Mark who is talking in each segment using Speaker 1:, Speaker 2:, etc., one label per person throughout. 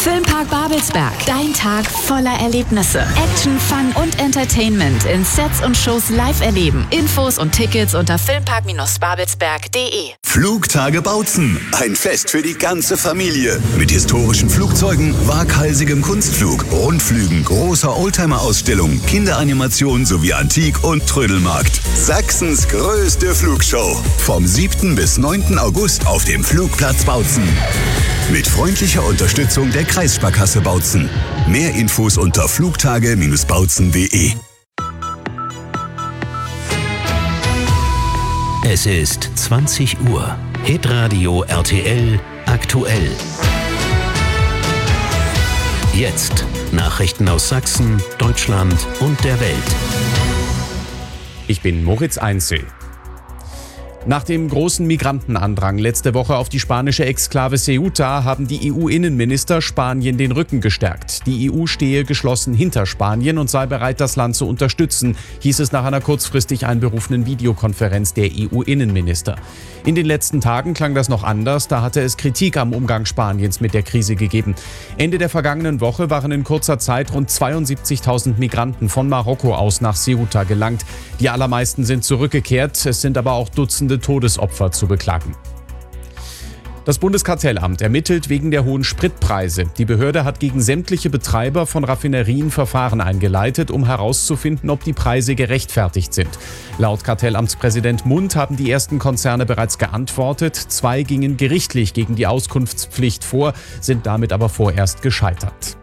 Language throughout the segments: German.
Speaker 1: Filmpark Babelsberg. Dein Tag voller Erlebnisse. Action, Fun und Entertainment in Sets und Shows live erleben. Infos und Tickets unter filmpark-babelsberg.de.
Speaker 2: Flugtage Bautzen. Ein Fest für die ganze Familie. Mit historischen Flugzeugen, waghalsigem Kunstflug, Rundflügen, großer Oldtimer-Ausstellung, Kinderanimation sowie Antik- und Trödelmarkt. Sachsens größte Flugshow. Vom 7. bis 9. August auf dem Flugplatz Bautzen. Mit freundlicher Unterstützung der Kreissparkasse Bautzen. Mehr Infos unter flugtage-bautzen.de.
Speaker 3: Es ist 20 Uhr. Hitradio RTL aktuell. Jetzt Nachrichten aus Sachsen, Deutschland und der Welt.
Speaker 4: Ich bin Moritz Einzel. Nach dem großen Migrantenandrang letzte Woche auf die spanische Exklave Ceuta haben die EU-Innenminister Spanien den Rücken gestärkt. Die EU stehe geschlossen hinter Spanien und sei bereit, das Land zu unterstützen, hieß es nach einer kurzfristig einberufenen Videokonferenz der EU-Innenminister. In den letzten Tagen klang das noch anders, da hatte es Kritik am Umgang Spaniens mit der Krise gegeben. Ende der vergangenen Woche waren in kurzer Zeit rund 72.000 Migranten von Marokko aus nach Ceuta gelangt. Die allermeisten sind zurückgekehrt, es sind aber auch Dutzende Todesopfer zu beklagen. Das Bundeskartellamt ermittelt wegen der hohen Spritpreise. Die Behörde hat gegen sämtliche Betreiber von Raffinerien Verfahren eingeleitet, um herauszufinden, ob die Preise gerechtfertigt sind. Laut Kartellamtspräsident Mund haben die ersten Konzerne bereits geantwortet. 2 gingen gerichtlich gegen die Auskunftspflicht vor, sind damit aber vorerst gescheitert.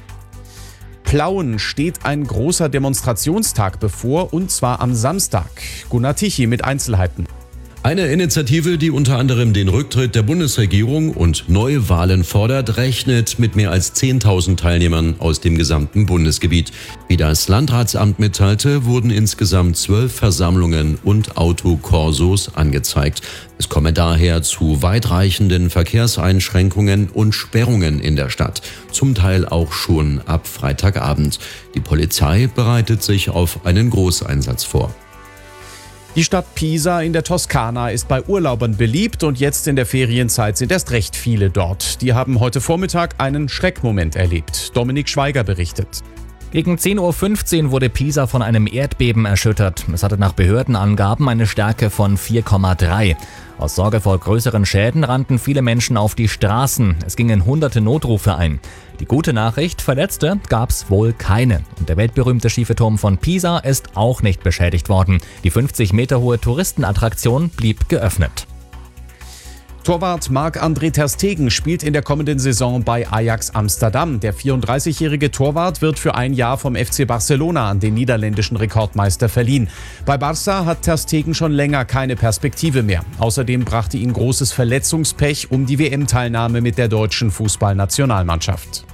Speaker 4: Plauen steht ein großer Demonstrationstag bevor, und zwar am Samstag. Gunnar Tichy mit Einzelheiten.
Speaker 5: Eine Initiative, die unter anderem den Rücktritt der Bundesregierung und neue Wahlen fordert, rechnet mit mehr als 10.000 Teilnehmern aus dem gesamten Bundesgebiet. Wie das Landratsamt mitteilte, wurden insgesamt 12 Versammlungen und Autokorsos angezeigt. Es komme daher zu weitreichenden Verkehrseinschränkungen und Sperrungen in der Stadt, zum Teil auch schon ab Freitagabend. Die Polizei bereitet sich auf einen Großeinsatz vor.
Speaker 4: Die Stadt Pisa in der Toskana ist bei Urlaubern beliebt und jetzt in der Ferienzeit sind erst recht viele dort. Die haben heute Vormittag einen Schreckmoment erlebt. Dominik Schweiger berichtet.
Speaker 6: Gegen 10.15 Uhr wurde Pisa von einem Erdbeben erschüttert. Es hatte nach Behördenangaben eine Stärke von 4,3. Aus Sorge vor größeren Schäden rannten viele Menschen auf die Straßen. Es gingen hunderte Notrufe ein. Die gute Nachricht, Verletzte gab's wohl keine. Und der weltberühmte schiefe Turm von Pisa ist auch nicht beschädigt worden. Die 50 Meter hohe Touristenattraktion blieb geöffnet.
Speaker 4: Torwart Marc-André ter Stegen spielt in der kommenden Saison bei Ajax Amsterdam. Der 34-jährige Torwart wird für ein Jahr vom FC Barcelona an den niederländischen Rekordmeister verliehen. Bei Barça hat ter Stegen schon länger keine Perspektive mehr. Außerdem brachte ihn großes Verletzungspech um die WM-Teilnahme mit der deutschen Fußballnationalmannschaft.